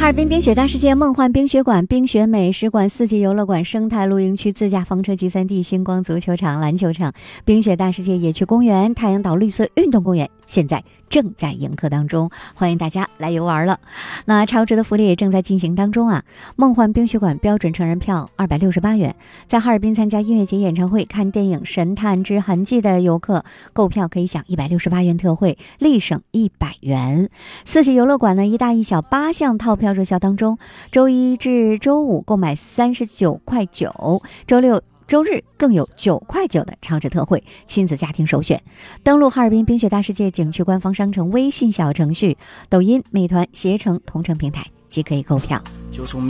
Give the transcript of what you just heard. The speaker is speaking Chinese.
哈尔滨冰雪大世界梦幻冰雪馆、冰雪美食馆、四季游乐馆、生态露营区、自驾房车集散地、星光足球场、篮球场、冰雪大世界野区公园、太阳岛绿色运动公园现在正在迎客当中，欢迎大家来游玩了。那超值的福利也正在进行当中啊！梦幻冰雪馆标准成人票268元，在哈尔滨参加音乐节、演唱会、看电影《神探之痕迹》的游客购票可以享168元特惠，立省100元。四季游乐馆呢，一大一小8项套票热销当中，周一至周五购买39.9块，周六周日更有9块9的超值特惠，亲子家庭首选。登录哈尔滨冰雪大世界景区官方商城微信小程序、抖音、美团携程同城平台即可以购票。